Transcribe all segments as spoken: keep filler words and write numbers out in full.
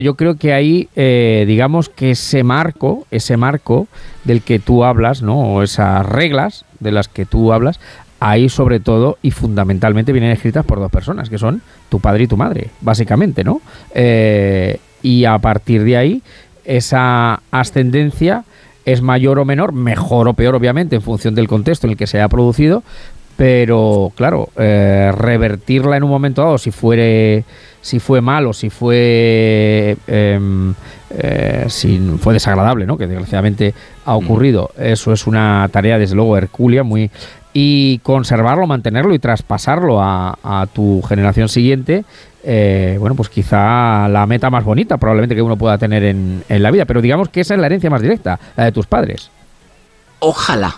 Yo creo que ahí, eh, digamos que ese marco, ese marco del que tú hablas, ¿no? O esas reglas de las que tú hablas, ahí sobre todo y fundamentalmente vienen escritas por dos personas, que son tu padre y tu madre, básicamente, ¿no? Eh, y a partir de ahí, esa ascendencia es mayor o menor, mejor o peor, obviamente, en función del contexto en el que se haya producido, pero claro, eh, revertirla en un momento dado, si fuere, si fue malo, si fue, eh, eh, si fue desagradable, ¿no? Que desgraciadamente ha ocurrido, eso es una tarea desde luego hercúlea, muy, y conservarlo, mantenerlo y traspasarlo a, a tu generación siguiente. Eh, bueno, pues quizá la meta más bonita probablemente que uno pueda tener en, en la vida, pero digamos que esa es la herencia más directa, la de tus padres. Ojalá.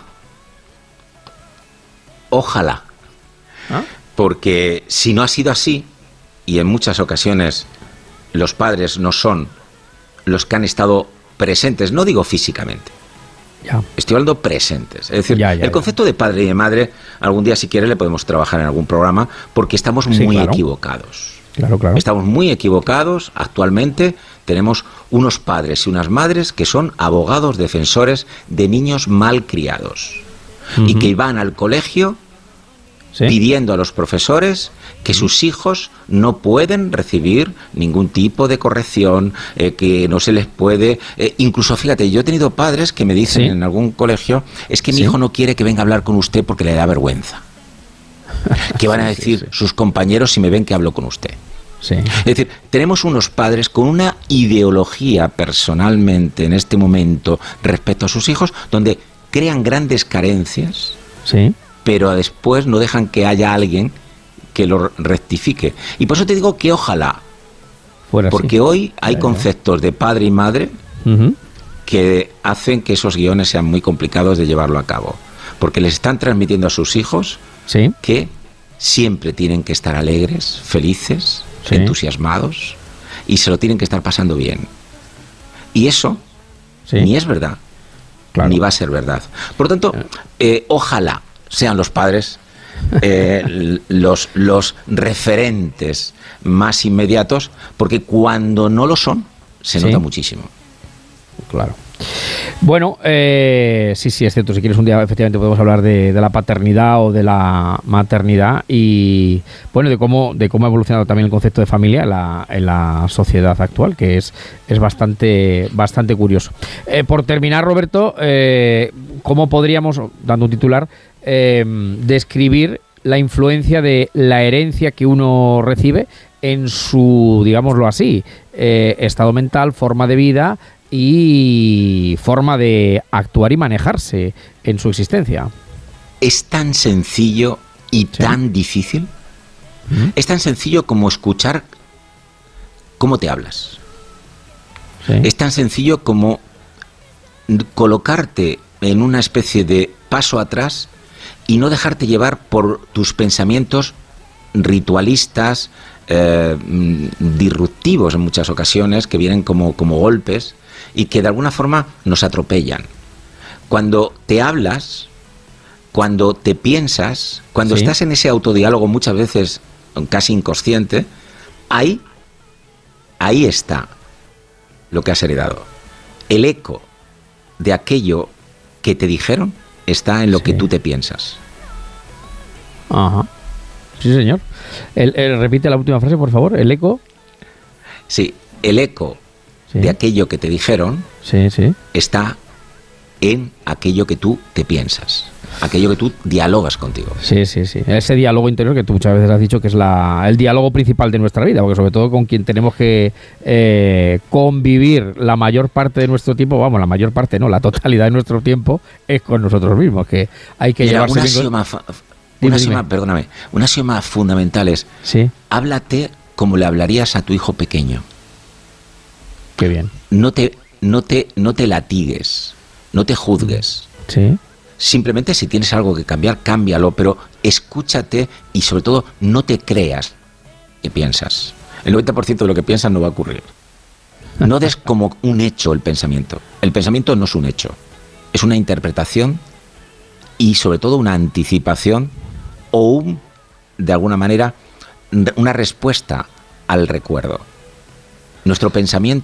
Ojalá. ¿Ah? Porque si no ha sido así, y en muchas ocasiones los padres no son los que han estado presentes, no digo físicamente, ya. Estoy hablando presentes. Es decir, ya, ya, el concepto ya. de padre y de madre, algún día si quiere le podemos trabajar en algún programa, porque estamos sí, muy claro. equivocados. Claro, claro. Estamos muy equivocados. Actualmente tenemos unos padres y unas madres que son abogados defensores de niños mal criados uh-huh. y que van al colegio ¿Sí? pidiendo a los profesores que sus hijos no pueden recibir ningún tipo de corrección, eh, que no se les puede... Eh, incluso, fíjate, yo he tenido padres que me dicen ¿Sí? en algún colegio, es que mi ¿Sí? hijo no quiere que venga a hablar con usted porque le da vergüenza. ¿Qué van a decir sí, sí, sí. sus compañeros si me ven que hablo con usted? Sí. Es decir, tenemos unos padres con una ideología personalmente en este momento respecto a sus hijos, donde crean grandes carencias, sí. pero después no dejan que haya alguien que lo rectifique. Y por eso te digo que ojalá, Fuera porque así. hoy hay conceptos de padre y madre uh-huh. que hacen que esos guiones sean muy complicados de llevarlo a cabo, porque les están transmitiendo a sus hijos ¿Sí? que siempre tienen que estar alegres, felices, sí. entusiasmados, y se lo tienen que estar pasando bien. Y eso ¿Sí? ni es verdad, claro. ni va a ser verdad. Por lo tanto, eh, ojalá sean los padres eh, los, los referentes más inmediatos, porque cuando no lo son, se ¿Sí? nota muchísimo. Claro. Bueno, eh, sí, sí, es cierto. Si quieres un día efectivamente podemos hablar de, de la paternidad o de la maternidad y bueno, de cómo de cómo ha evolucionado también el concepto de familia en la, en la sociedad actual, que es es bastante bastante curioso. Eh, por terminar, Roberto, eh, ¿cómo podríamos, dando un titular, eh, describir la influencia de la herencia que uno recibe en su, digámoslo así, eh, estado mental, forma de vida y forma de actuar y manejarse en su existencia? Es tan sencillo y ¿Sí? tan difícil. ¿Mm? Es tan sencillo como escuchar cómo te hablas. ¿Sí? Es tan sencillo como colocarte en una especie de paso atrás y no dejarte llevar por tus pensamientos ritualistas, eh, disruptivos en muchas ocasiones, que vienen como, como golpes y que de alguna forma nos atropellan. Cuando te hablas, cuando te piensas, cuando ¿Sí? estás en ese autodiálogo muchas veces casi inconsciente, ahí, ahí está lo que has heredado. El eco de aquello que te dijeron está en lo sí. que tú te piensas. Ajá. Sí, señor. El, el, repite la última frase, por favor. El eco. Sí, el eco sí. de aquello que te dijeron sí, sí. está en aquello que tú te piensas, aquello que tú dialogas contigo. Sí, sí, sí. Ese diálogo interior que tú muchas veces has dicho que es la, el diálogo principal de nuestra vida, porque sobre todo con quien tenemos que eh, convivir la mayor parte de nuestro tiempo, vamos, la mayor parte no, la totalidad de nuestro tiempo es con nosotros mismos, que hay que Mira, llevarse una bien axioma, con... fa, una axioma, perdóname, un axioma fundamental es ¿Sí? háblate como le hablarías a tu hijo pequeño. Qué bien. No te, no te, no te latigues, no te juzgues. Sí. Simplemente si tienes algo que cambiar, cámbialo, pero escúchate y sobre todo no te creas que piensas. El noventa por ciento de lo que piensas no va a ocurrir. No des como un hecho el pensamiento. El pensamiento no es un hecho, es una interpretación y sobre todo una anticipación o un, de alguna manera, una respuesta al recuerdo. Nuestro pensamiento